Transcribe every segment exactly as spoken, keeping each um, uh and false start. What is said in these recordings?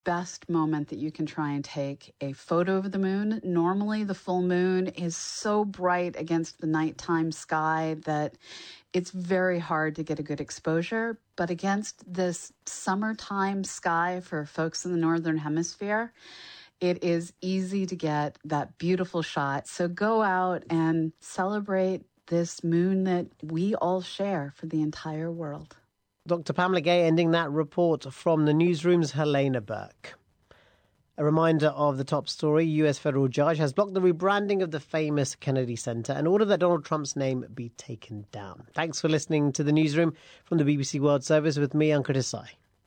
best moment that you can try and take a photo of the moon. Normally, the full moon is so bright against the nighttime sky that it's very hard to get a good exposure. But against this summertime sky for folks in the Northern Hemisphere, it is easy to get that beautiful shot. So go out and celebrate this moon that we all share for the entire world. Doctor Pamela Gay ending that report from the newsroom's Helena Burke. A reminder of the top story: U S federal judge has blocked the rebranding of the famous Kennedy Center and ordered that Donald Trump's name be taken down. Thanks for listening to the newsroom from the B B C World Service with me, Ankur Desai.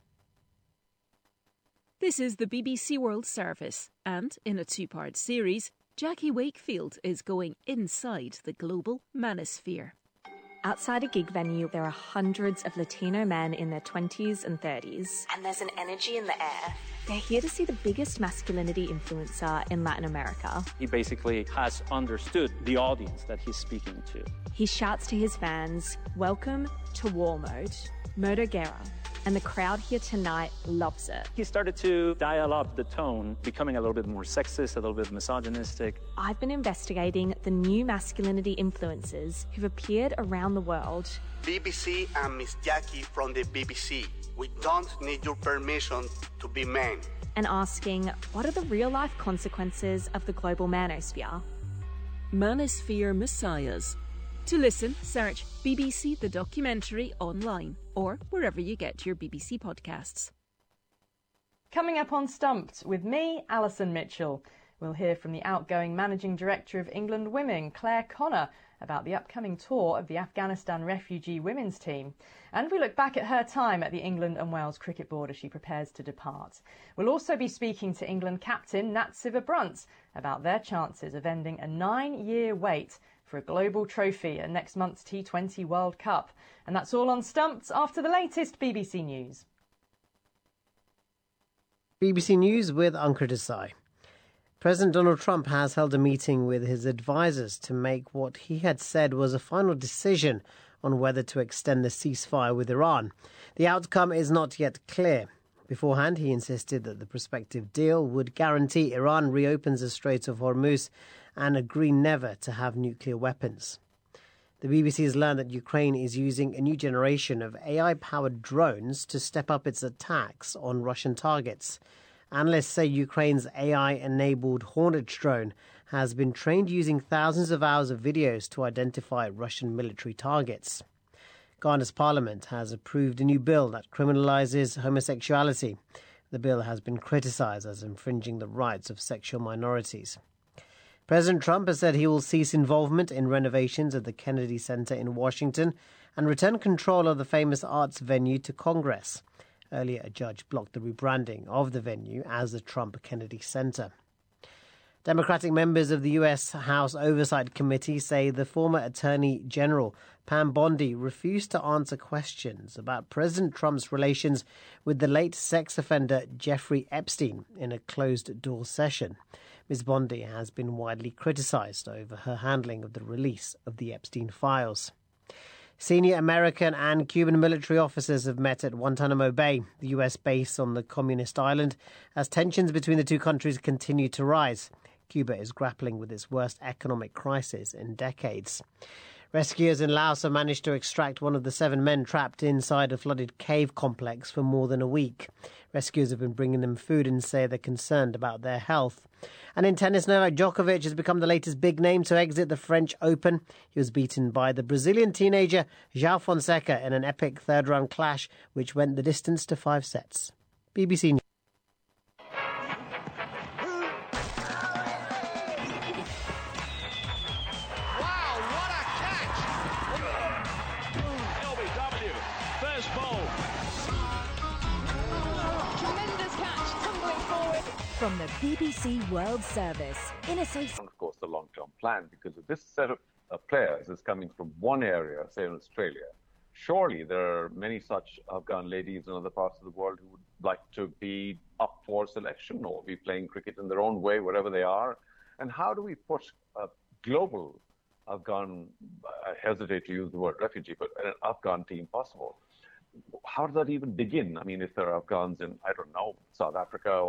This is the B B C World Service, and in a two-part series, Jackie Wakefield is going inside the global manosphere. Outside a gig venue, there are hundreds of Latino men in their twenties and thirties. And there's an energy in the air. They're here to see the biggest masculinity influencer in Latin America. He basically has understood the audience that he's speaking to. He shouts to his fans, "Welcome to War Mode, Modo Guerra." And the crowd here tonight loves it. He started to dial up the tone, becoming a little bit more sexist, a little bit misogynistic. I've been investigating the new masculinity influencers who've appeared around the world. B B C and Miss Jackie from the B B C. We don't need your permission to be men. And asking, what are the real-life consequences of the global manosphere? Manosphere Messiahs. To listen, search B B C The Documentary online or wherever you get your B B C podcasts. Coming up on Stumped with me, Alison Mitchell. We'll hear from the outgoing Managing Director of England Women, Claire Connor, about the upcoming tour of the Afghanistan refugee women's team. And we look back at her time at the England and Wales Cricket Board as she prepares to depart. We'll also be speaking to England captain Nat Sciver-Brunt about their chances of ending a nine-year wait for a global trophy at next month's T twenty World Cup. And that's all on Stumped after the latest B B C News. B B C News with Ankur Desai. President Donald Trump has held a meeting with his advisers to make what he had said was a final decision on whether to extend the ceasefire with Iran. The outcome is not yet clear. Beforehand, he insisted that the prospective deal would guarantee Iran reopens the Strait of Hormuz and agree never to have nuclear weapons. The B B C has learned that Ukraine is using a new generation of A I-powered drones to step up its attacks on Russian targets. Analysts say Ukraine's A I-enabled Hornet drone has been trained using thousands of hours of videos to identify Russian military targets. Ghana's parliament has approved a new bill that criminalises homosexuality. The bill has been criticised as infringing the rights of sexual minorities. President Trump has said he will cease involvement in renovations at the Kennedy Center in Washington and return control of the famous arts venue to Congress. Earlier, a judge blocked the rebranding of the venue as the Trump Kennedy Center. Democratic members of the U S House Oversight Committee say the former Attorney General Pam Bondi refused to answer questions about President Trump's relations with the late sex offender Jeffrey Epstein in a closed-door session. Miz Bondi has been widely criticized over her handling of the release of the Epstein files. Senior American and Cuban military officers have met at Guantanamo Bay, the U S base on the communist island, as tensions between the two countries continue to rise. Cuba is grappling with its worst economic crisis in decades. Rescuers in Laos have managed to extract one of the seven men trapped inside a flooded cave complex for more than a week. Rescuers have been bringing them food and say they're concerned about their health. And in tennis, Novak Djokovic has become the latest big name to exit the French Open. He was beaten by the Brazilian teenager João Fonseca in an epic third-round clash, which went the distance to five sets. B B C News. From the B B C World Service, in association. Of course, the long-term plan, because if this set of uh, players is coming from one area, say in Australia, surely there are many such Afghan ladies in other parts of the world who would like to be up for selection or be playing cricket in their own way, wherever they are. And how do we put a global Afghan, I hesitate to use the word refugee, but an Afghan team possible? How does that even begin? I mean, if there are Afghans in, I don't know, South Africa